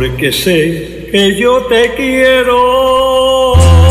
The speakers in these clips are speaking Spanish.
porque sé que yo te quiero.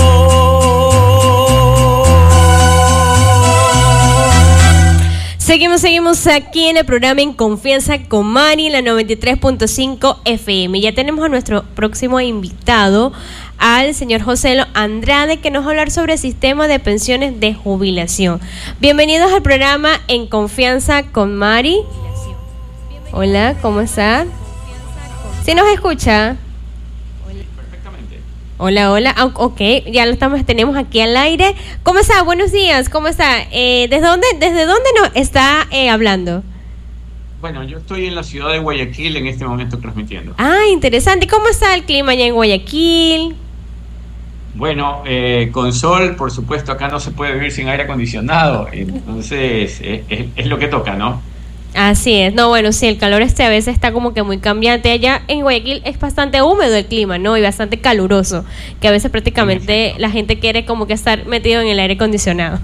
Seguimos aquí en el programa En Confianza con Mari, en la 93.5 FM. Ya tenemos a nuestro próximo invitado, al señor José Andrade, que nos va a hablar sobre el sistema de pensiones de jubilación. Bienvenidos al programa En Confianza con Mari. Hola, ¿cómo está? ¿Sí nos escucha? Perfectamente. Hola, ok, ya tenemos aquí al aire. ¿Cómo está? Buenos días, ¿cómo está? ¿Desde dónde nos está hablando? Bueno, yo estoy en la ciudad de Guayaquil en este momento transmitiendo. Ah, interesante. ¿Cómo está el clima allá en Guayaquil? Bueno, con sol, por supuesto, acá no se puede vivir sin aire acondicionado, entonces es lo que toca, ¿no? Así es. No, bueno, sí, el calor a veces está como que muy cambiante. Allá en Guayaquil es bastante húmedo el clima, ¿no? Y bastante caluroso, que a veces prácticamente la gente quiere como que estar metido en el aire acondicionado.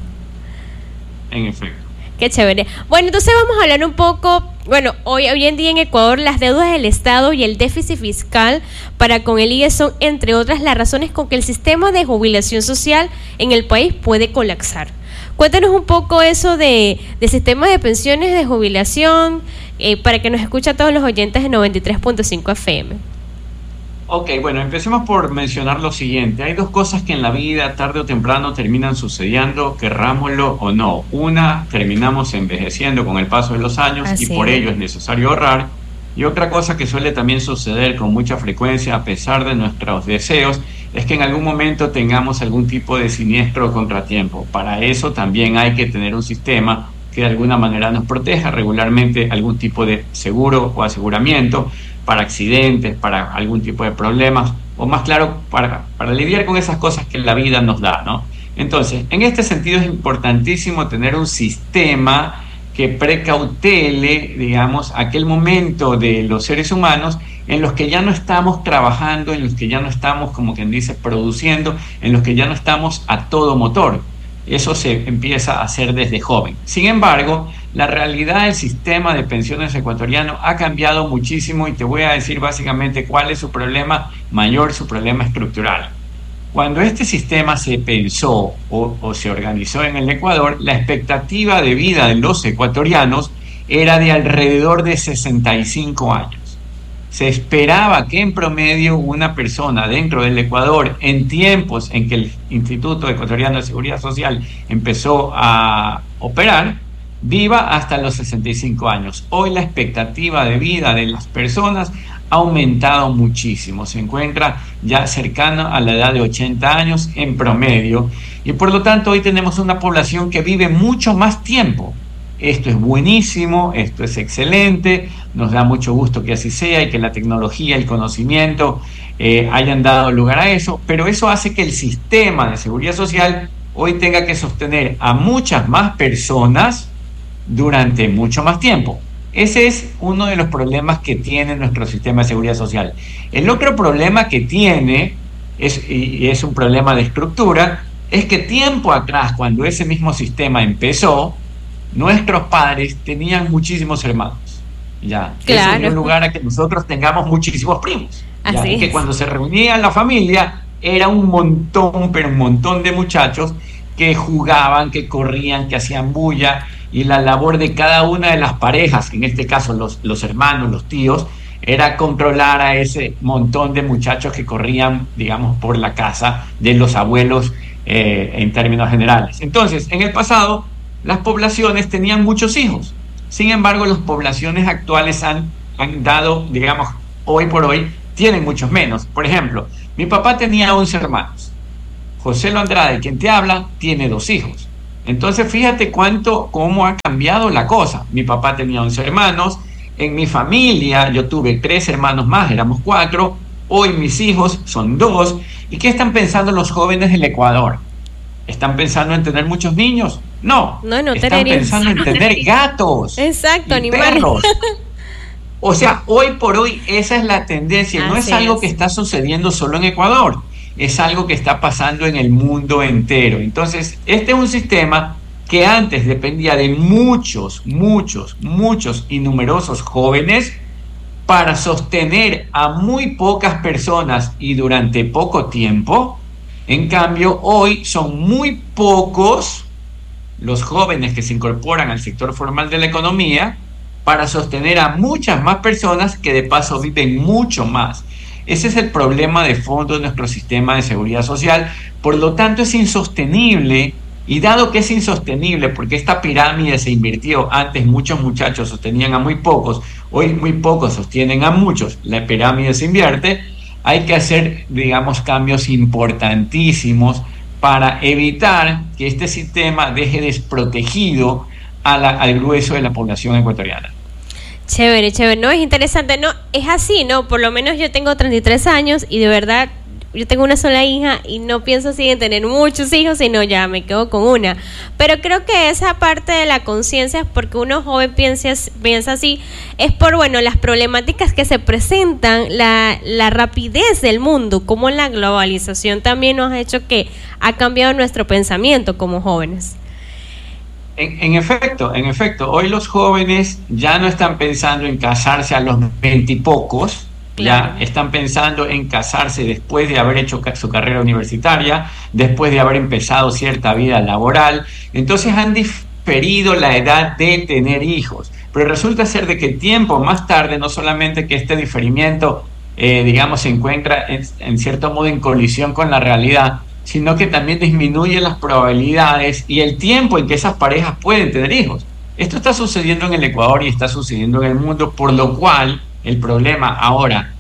En efecto. Qué chévere. Bueno, entonces vamos a hablar un poco, bueno, hoy en día en Ecuador las deudas del Estado y el déficit fiscal para con el IES son, entre otras, las razones con que el sistema de jubilación social en el país puede colapsar. Cuéntanos un poco eso de sistemas de pensiones de jubilación, para que nos escuchen todos los oyentes de 93.5 FM. Ok, bueno, empecemos por mencionar lo siguiente. Hay dos cosas que en la vida, tarde o temprano, terminan sucediendo, querrámoslo o no. Una, terminamos envejeciendo con el paso de los años. Así y por ello es necesario ahorrar. Y otra cosa que suele también suceder con mucha frecuencia, a pesar de nuestros deseos, es que en algún momento tengamos algún tipo de siniestro o contratiempo. Para eso también hay que tener un sistema que de alguna manera nos proteja regularmente, algún tipo de seguro o aseguramiento para accidentes, para algún tipo de problemas, o más claro, para lidiar con esas cosas que la vida nos da, ¿no? Entonces, en este sentido es importantísimo tener un sistema que precautele, digamos, aquel momento de los seres humanos en los que ya no estamos trabajando, en los que ya no estamos, como quien dice, produciendo, en los que ya no estamos a todo motor. Eso se empieza a hacer desde joven. Sin embargo, la realidad del sistema de pensiones ecuatoriano ha cambiado muchísimo y te voy a decir básicamente cuál es su problema mayor, su problema estructural. Cuando este sistema se pensó o se organizó en el Ecuador, la expectativa de vida de los ecuatorianos era de alrededor de 65 años. Se esperaba que en promedio una persona dentro del Ecuador, en tiempos en que el Instituto Ecuatoriano de Seguridad Social empezó a operar, viva hasta los 65 años. Hoy la expectativa de vida de las personas ha aumentado muchísimo, se encuentra ya cercano a la edad de 80 años en promedio y por lo tanto hoy tenemos una población que vive mucho más tiempo. Esto es buenísimo, esto es excelente, nos da mucho gusto que así sea y que la tecnología y el conocimiento hayan dado lugar a eso, pero eso hace que el sistema de seguridad social hoy tenga que sostener a muchas más personas durante mucho más tiempo. Ese es uno de los problemas que tiene nuestro sistema de seguridad social. El otro problema que tiene, y es un problema de estructura, es que tiempo atrás, cuando ese mismo sistema empezó, nuestros padres tenían muchísimos hermanos. Ya, claro. Eso dio lugar a que nosotros tengamos muchísimos primos. Ya, y que cuando se reunía la familia, era un montón, pero un montón de muchachos que jugaban, que corrían, que hacían bulla, y la labor de cada una de las parejas, en este caso los hermanos, los tíos, era controlar a ese montón de muchachos que corrían, digamos, por la casa de los abuelos en términos generales. Entonces, en el pasado, las poblaciones tenían muchos hijos. Sin embargo, las poblaciones actuales han dado, digamos, hoy por hoy, tienen muchos menos. Por ejemplo, mi papá tenía 11 hermanos. José Andrade, quien te habla, tiene 2 hijos. Entonces, fíjate cómo ha cambiado la cosa. Mi papá tenía 11 hermanos. En mi familia, yo tuve 3 hermanos más, éramos 4. Hoy mis hijos son 2. ¿Y qué están pensando los jóvenes del Ecuador? ¿Están pensando en tener muchos niños? No, están pensando en tener gatos. Exacto, y perros. O sea, hoy por hoy esa es la tendencia. No es algo que está sucediendo solo en Ecuador. Es algo que está pasando en el mundo entero. Entonces, este es un sistema que antes dependía de muchos y numerosos jóvenes. para sostener a muy pocas personas y durante poco tiempo. En cambio, hoy son muy pocos los jóvenes que se incorporan al sector formal de la economía para sostener a muchas más personas que de paso viven mucho más. Ese es el problema de fondo de nuestro sistema de seguridad social. Por lo tanto, es insostenible. Y dado que es insostenible, porque esta pirámide se invirtió, antes muchos muchachos sostenían a muy pocos, hoy muy pocos sostienen a muchos, la pirámide se invierte, hay que hacer, digamos, cambios importantísimos para evitar que este sistema deje desprotegido al grueso de la población ecuatoriana. Chévere, chévere, no, es interesante, no, es así, no, por lo menos yo tengo 33 años y de verdad yo tengo una sola hija y no pienso así en tener muchos hijos, sino ya me quedo con una. Pero creo que esa parte de la conciencia, porque uno joven piensa así, es por, bueno, las problemáticas que se presentan, la rapidez del mundo, como la globalización también nos ha hecho que ha cambiado nuestro pensamiento como jóvenes. En efecto, hoy los jóvenes ya no están pensando en casarse a los 20 y pocos, Claro. ya están pensando en casarse después de haber hecho su carrera universitaria, después de haber empezado cierta vida laboral. Entonces han diferido la edad de tener hijos. Pero resulta ser de que tiempo más tarde, no solamente que este diferimiento, digamos, se encuentra en cierto modo en colisión con la realidad, sino que también disminuye las probabilidades y el tiempo en que esas parejas pueden tener hijos. Esto está sucediendo en el Ecuador y está sucediendo en el mundo, por lo cual el problema ahora,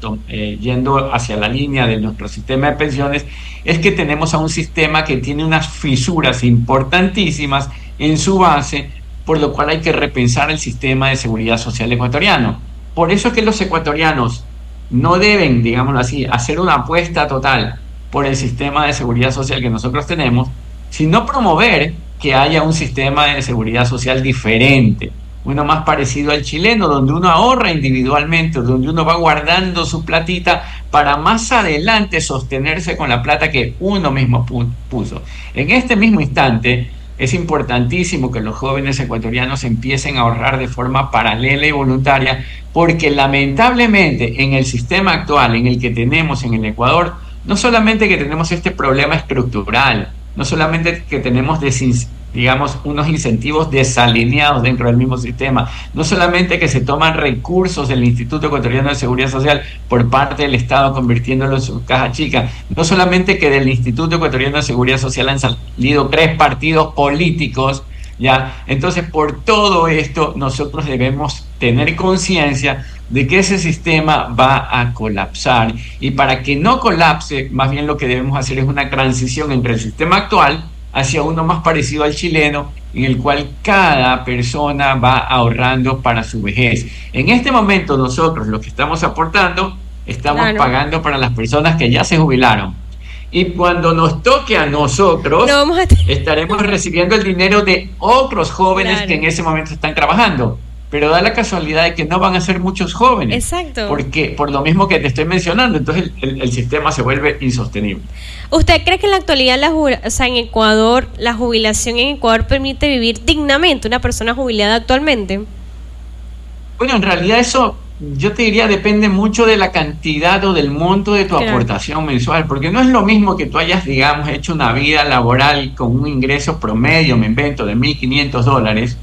yendo hacia la línea de nuestro sistema de pensiones, es que tenemos a un sistema que tiene unas fisuras importantísimas en su base, por lo cual hay que repensar el sistema de seguridad social ecuatoriano. Por eso es que los ecuatorianos no deben, digámoslo así, hacer una apuesta total por el sistema de seguridad social que nosotros tenemos, sino promover que haya un sistema de seguridad social diferente, uno más parecido al chileno, donde uno ahorra individualmente, donde uno va guardando su platita para más adelante sostenerse con la plata que uno mismo puso. En este mismo instante es importantísimo que los jóvenes ecuatorianos empiecen a ahorrar de forma paralela y voluntaria, porque lamentablemente en el sistema actual en el que tenemos en el Ecuador, no solamente que tenemos este problema estructural, no solamente que tenemos digamos, unos incentivos desalineados dentro del mismo sistema, no solamente que se toman recursos del Instituto Ecuatoriano de Seguridad Social por parte del Estado convirtiéndolo en su caja chica, no solamente que del Instituto Ecuatoriano de Seguridad Social han salido 3 partidos políticos, ¿ya? Entonces, por todo esto, nosotros debemos tener conciencia de que ese sistema va a colapsar, y para que no colapse, más bien lo que debemos hacer es una transición entre el sistema actual hacia uno más parecido al chileno, en el cual cada persona va ahorrando para su vejez. En este momento nosotros, los que estamos aportando, estamos pagando para las personas que ya se jubilaron. Y cuando nos toque a nosotros, estaremos recibiendo el dinero de otros jóvenes que en ese momento están trabajando. Pero da la casualidad de que no van a ser muchos jóvenes. Exacto. Porque, por lo mismo que te estoy mencionando, entonces el sistema se vuelve insostenible. ¿Usted cree que en la actualidad, en Ecuador, la jubilación en Ecuador permite vivir dignamente una persona jubilada actualmente? Bueno, en realidad eso, yo te diría, depende mucho de la cantidad o del monto de tu aportación mensual, porque no es lo mismo que tú hayas, digamos, hecho una vida laboral con un ingreso promedio, me invento, de $1,500,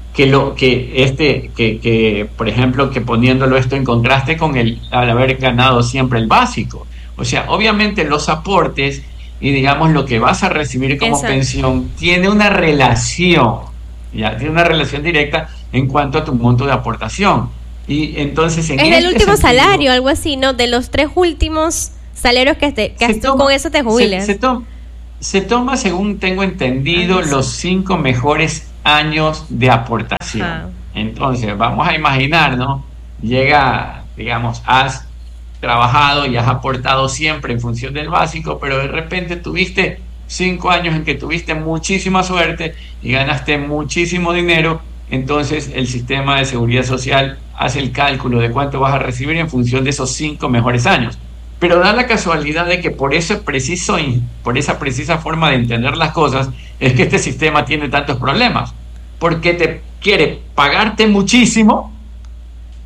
que por ejemplo, que poniéndolo esto en contraste con el haber ganado siempre el básico. O sea, obviamente los aportes y, digamos, lo que vas a recibir como pensión tiene una relación, tiene una relación directa en cuanto a tu monto de aportación. Y entonces es el último salario, algo así, ¿no? De los 3 últimos salarios que con eso te jubilas. Se toma, según tengo entendido, los 5 mejores años de aportación. Entonces, vamos a imaginar, ¿no? Llega, digamos, has trabajado y has aportado siempre en función del básico, pero de repente tuviste 5 años en que tuviste muchísima suerte y ganaste muchísimo dinero. Entonces el sistema de seguridad social hace el cálculo de cuánto vas a recibir en función de esos 5 mejores años. Pero da la casualidad de que por esa precisa forma de entender las cosas es que este sistema tiene tantos problemas, porque te quiere pagarte muchísimo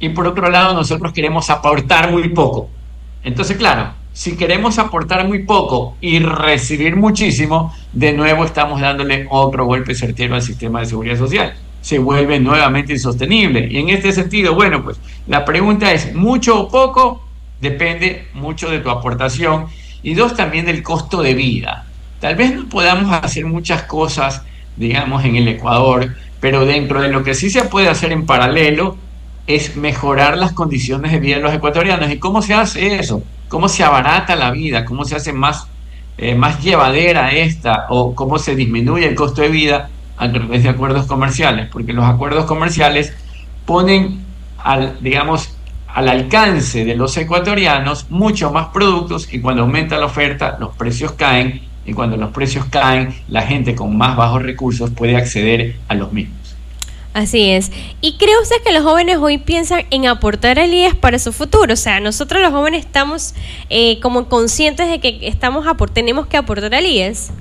y por otro lado nosotros queremos aportar muy poco. Entonces, claro, si queremos aportar muy poco y recibir muchísimo, de nuevo estamos dándole otro golpe certero al sistema de seguridad social. Se vuelve nuevamente insostenible. Y en este sentido, bueno, pues la pregunta es, ¿mucho o poco? Depende mucho de tu aportación. Y dos, también del costo de vida. Tal vez no podamos hacer muchas cosas, digamos, en el Ecuador, pero dentro de lo que sí se puede hacer en paralelo es mejorar las condiciones de vida de los ecuatorianos. ¿Y cómo se hace eso? ¿Cómo se abarata la vida? ¿Cómo se hace más llevadera esta? ¿O cómo se disminuye el costo de vida a través de acuerdos comerciales? Porque los acuerdos comerciales ponen digamos, al alcance de los ecuatorianos mucho más productos, y cuando aumenta la oferta, los precios caen, y cuando los precios caen, la gente con más bajos recursos puede acceder a los mismos. Así es. ¿Y cree usted que los jóvenes hoy piensan en aportar al IES para su futuro? O sea, nosotros los jóvenes estamos como conscientes de que tenemos que aportar al IES.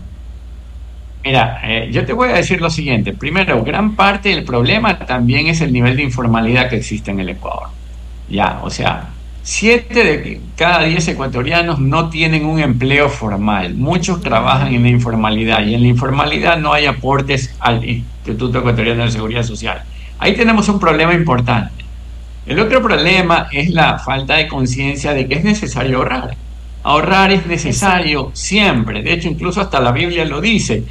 Mira, yo te voy a decir lo siguiente. Primero, gran parte del problema también es el nivel de informalidad que existe en el Ecuador. Ya, o sea, 7 de cada 10 ecuatorianos no tienen un empleo formal. Muchos trabajan en la informalidad, y en la informalidad no hay aportes al Instituto Ecuatoriano de Seguridad Social. Ahí tenemos un problema importante. El otro problema es la falta de conciencia de que es necesario ahorrar. Ahorrar es necesario siempre. De hecho, incluso hasta la Biblia lo dice.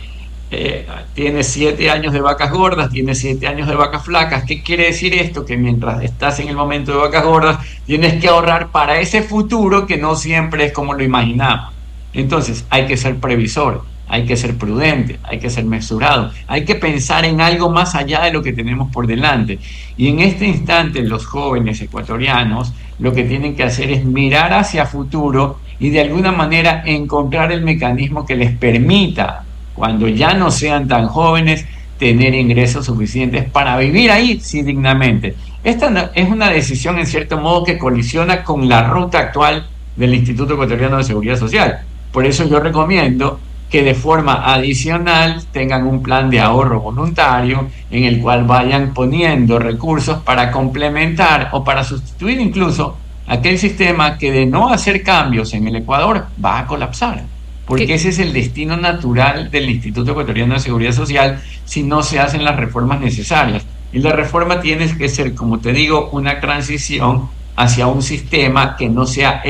Tienes 7 años de vacas gordas, tienes 7 años de vacas flacas. ¿Qué quiere decir esto? Que mientras estás en el momento de vacas gordas, tienes que ahorrar para ese futuro que no siempre es como lo imaginamos. Entonces hay que ser previsor, hay que ser prudente, hay que ser mesurado, hay que pensar en algo más allá de lo que tenemos por delante. Y en este instante los jóvenes ecuatorianos lo que tienen que hacer es mirar hacia futuro y de alguna manera encontrar el mecanismo que les permita, cuando ya no sean tan jóvenes, tener ingresos suficientes para vivir ahí sí dignamente. Esta es una decisión en cierto modo que colisiona con la ruta actual del Instituto Ecuatoriano de Seguridad Social. Por eso yo recomiendo que de forma adicional tengan un plan de ahorro voluntario en el cual vayan poniendo recursos para complementar o para sustituir incluso aquel sistema que, de no hacer cambios en el Ecuador, va a colapsar. Porque ese es el destino natural del Instituto Ecuatoriano de Seguridad Social si no se hacen las reformas necesarias. Y la reforma tiene que ser, como te digo, una transición hacia un sistema que no sea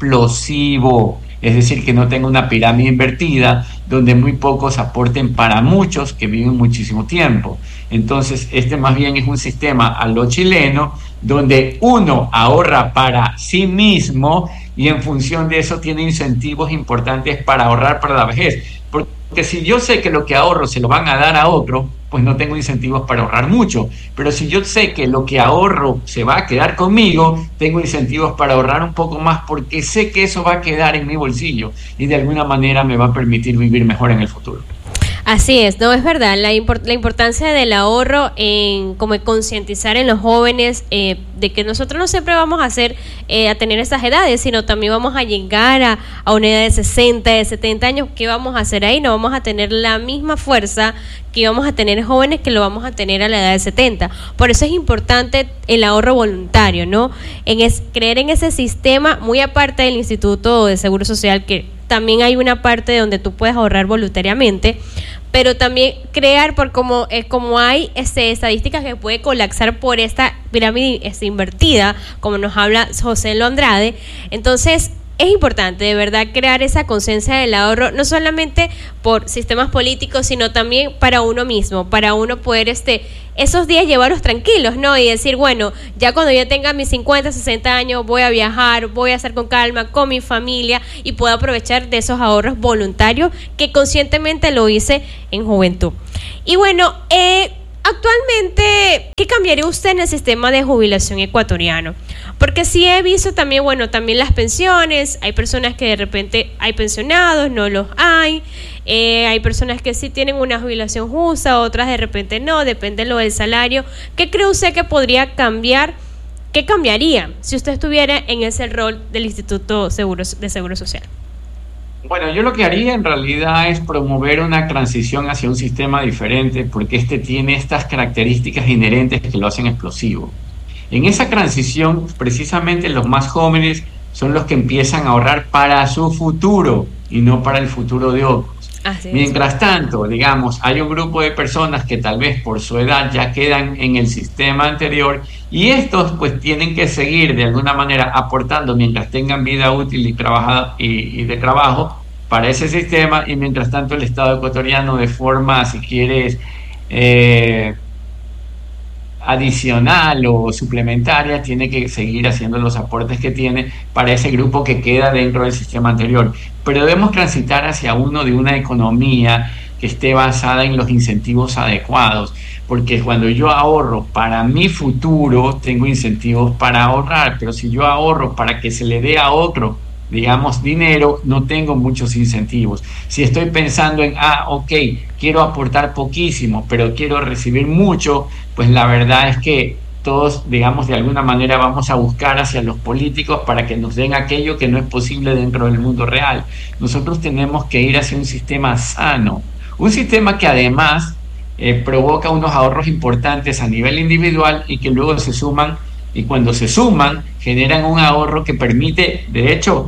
explosivo, es decir, que no tenga una pirámide invertida donde muy pocos aporten para muchos que viven muchísimo tiempo. Entonces, este más bien es un sistema a lo chileno, donde uno ahorra para sí mismo y en función de eso tiene incentivos importantes para ahorrar para la vejez. Porque si yo sé que lo que ahorro se lo van a dar a otro, pues no tengo incentivos para ahorrar mucho. Pero si yo sé que lo que ahorro se va a quedar conmigo, tengo incentivos para ahorrar un poco más, porque sé que eso va a quedar en mi bolsillo y de alguna manera me va a permitir vivir mejor en el futuro. Así es, no, es verdad, la importancia del ahorro en como concientizar en los jóvenes de que nosotros no siempre vamos a tener esas edades, sino también vamos a llegar a una edad de 60, de 70 años. ¿Qué vamos a hacer ahí? No vamos a tener la misma fuerza que íbamos a tener jóvenes que lo vamos a tener a la edad de 70. Por eso es importante el ahorro voluntario, ¿no? Creer en ese sistema, muy aparte del Instituto de Seguro Social, que también hay una parte donde tú puedes ahorrar voluntariamente, pero también crear, por como hay estadísticas que puede colapsar por esta pirámide invertida, como nos habla José Andrade. Entonces es importante de verdad crear esa conciencia del ahorro, no solamente por sistemas políticos, sino también para uno mismo, para uno poder esos días llevarlos tranquilos, ¿no? Y decir, bueno, ya cuando yo tenga mis 50, 60 años voy a viajar, voy a estar con calma, con mi familia, y puedo aprovechar de esos ahorros voluntarios que conscientemente lo hice en juventud. Y bueno, actualmente, ¿qué cambiaría usted en el sistema de jubilación ecuatoriano? Porque sí he visto también, bueno, también las pensiones, hay personas que de repente hay pensionados, no los hay personas que sí tienen una jubilación justa, otras de repente no, depende de lo del salario. ¿Qué cree usted que podría cambiar? ¿Qué cambiaría si usted estuviera en ese rol del Instituto de Seguro Social? Bueno, yo lo que haría en realidad es promover una transición hacia un sistema diferente, porque tiene estas características inherentes que lo hacen explosivo. En esa transición, precisamente los más jóvenes son los que empiezan a ahorrar para su futuro y no para el futuro de otros. Así es. Mientras tanto, digamos, hay un grupo de personas que tal vez por su edad ya quedan en el sistema anterior y estos pues tienen que seguir de alguna manera aportando mientras tengan vida útil y de trabajo para ese sistema, y mientras tanto el Estado ecuatoriano de forma, si quieres, adicional o suplementaria, tiene que seguir haciendo los aportes que tiene para ese grupo que queda dentro del sistema anterior. Pero debemos transitar hacia uno de una economía que esté basada en los incentivos adecuados, porque cuando yo ahorro para mi futuro, tengo incentivos para ahorrar, pero si yo ahorro para que se le dé a otro, digamos, dinero, no tengo muchos incentivos. Si estoy pensando en, ok, quiero aportar poquísimo, pero quiero recibir mucho, pues la verdad es que todos, digamos, de alguna manera vamos a buscar hacia los políticos para que nos den aquello que no es posible dentro del mundo real. Nosotros tenemos que ir hacia un sistema sano, un sistema que además provoca unos ahorros importantes a nivel individual y que luego se suman, y cuando se suman generan un ahorro que permite, de hecho,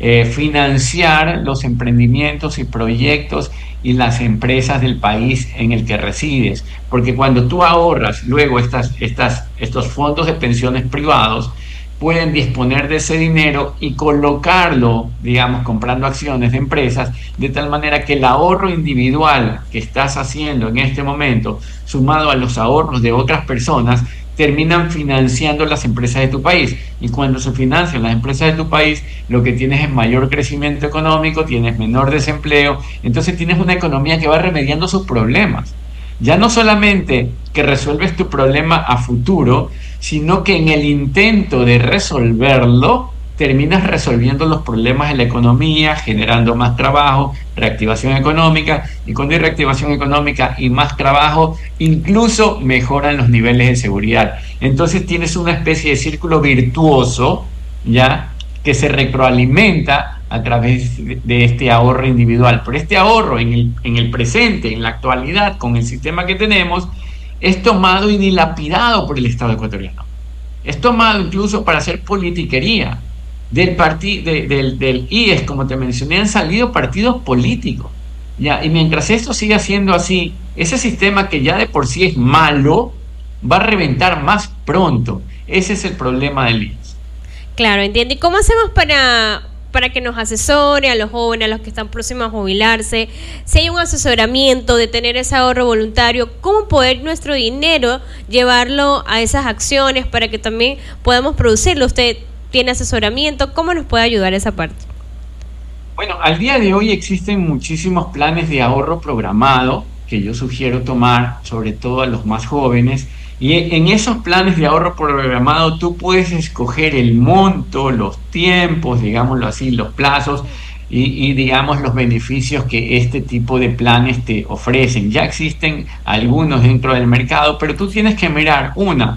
financiar los emprendimientos y proyectos y las empresas del país en el que resides, porque cuando tú ahorras, luego estos fondos de pensiones privados pueden disponer de ese dinero y colocarlo, digamos, comprando acciones de empresas, de tal manera que el ahorro individual que estás haciendo en este momento, sumado a los ahorros de otras personas, terminan financiando las empresas de tu país. Y cuando se financian las empresas de tu país, lo que tienes es mayor crecimiento económico, tienes menor desempleo, entonces tienes una economía que va remediando sus problemas. Ya no solamente que resuelves tu problema a futuro, sino que en el intento de resolverlo, terminas resolviendo los problemas de la economía, generando más trabajo, reactivación económica, y cuando hay reactivación económica y más trabajo, incluso mejoran los niveles de seguridad. Entonces tienes una especie de círculo virtuoso, ¿ya?, que se retroalimenta a través de este ahorro individual. Pero este ahorro en el presente, en la actualidad, con el sistema que tenemos, es tomado y dilapidado por el Estado ecuatoriano. Es tomado incluso para hacer politiquería. Del IES, como te mencioné, han salido partidos políticos, ¿ya? Y mientras esto siga siendo así, ese sistema que ya de por sí es malo, va a reventar más pronto. Ese es el problema del IES. Claro, entiendo. ¿Y cómo hacemos para que nos asesore a los jóvenes, a los que están próximos a jubilarse? Si hay un asesoramiento de tener ese ahorro voluntario, ¿cómo poder nuestro dinero llevarlo a esas acciones para que también podamos producirlo? Usted tiene asesoramiento, ¿cómo nos puede ayudar esa parte? Bueno, al día de hoy existen muchísimos planes de ahorro programado que yo sugiero tomar, sobre todo a los más jóvenes, y en esos planes de ahorro programado tú puedes escoger el monto, los tiempos, digámoslo así, los plazos y digamos los beneficios que este tipo de planes te ofrecen. Ya existen algunos dentro del mercado, pero tú tienes que mirar,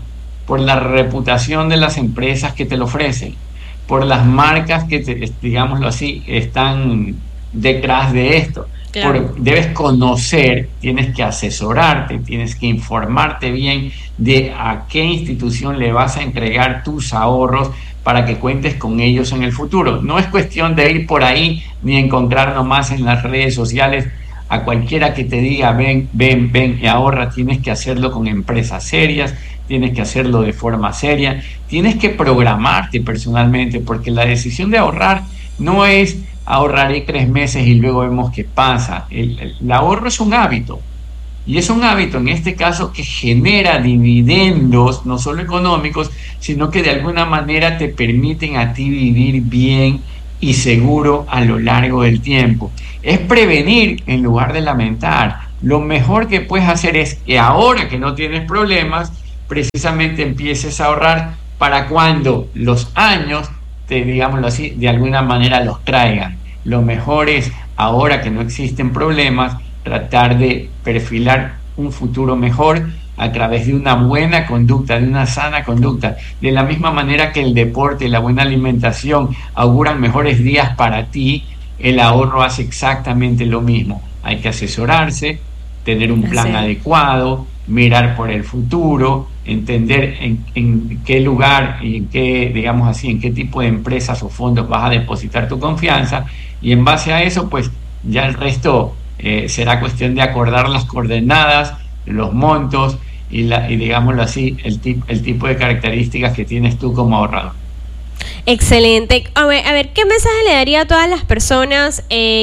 por la reputación de las empresas que te lo ofrecen, por las marcas que, digámoslo así, están detrás de esto. Claro. Debes conocer, tienes que asesorarte, tienes que informarte bien de a qué institución le vas a entregar tus ahorros para que cuentes con ellos en el futuro. No es cuestión de ir por ahí ni encontrar nomás en las redes sociales a cualquiera que te diga ven y ahorra. Tienes que hacerlo con empresas serias, tienes que hacerlo de forma seria, tienes que programarte personalmente, porque la decisión de ahorrar no es ahorraré 3 meses y luego vemos qué pasa. El ahorro es un hábito, y es un hábito en este caso que genera dividendos, no solo económicos, sino que de alguna manera te permiten a ti vivir bien y seguro a lo largo del tiempo. Es prevenir en lugar de lamentar. Lo mejor que puedes hacer es que ahora que no tienes problemas, precisamente empieces a ahorrar para cuando los años, digámoslo así, de alguna manera los traigan. Lo mejor es, ahora que no existen problemas, tratar de perfilar un futuro mejor a través de una buena conducta, de una sana conducta. De la misma manera que el deporte y la buena alimentación auguran mejores días para ti, el ahorro hace exactamente lo mismo. Hay que asesorarse, tener un plan adecuado, mirar por el futuro, entender en qué lugar y en qué, digamos así, en qué tipo de empresas o fondos vas a depositar tu confianza, y en base a eso, pues ya el resto será cuestión de acordar las coordenadas, los montos y digámoslo así, el tipo de características que tienes tú como ahorrador. Excelente. A ver, ¿qué mensaje le daría a todas las personas